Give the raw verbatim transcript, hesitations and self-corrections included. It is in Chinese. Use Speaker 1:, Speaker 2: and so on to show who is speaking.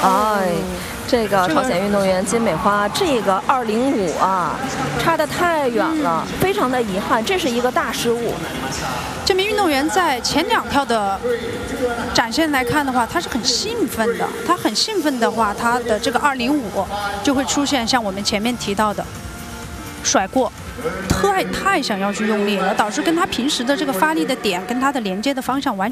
Speaker 1: 哎，这个朝鲜运动员金美花，这个二零五啊，差得太远了，嗯、非常的遗憾，这是一个大失误。
Speaker 2: 这名运动员在前两跳的展现来看的话，他是很兴奋的。他很兴奋的话，他的这个二零五就会出现像我们前面提到的甩过，太太想要去用力了，导致跟他平时的这个发力的点跟他的连接的方向完全。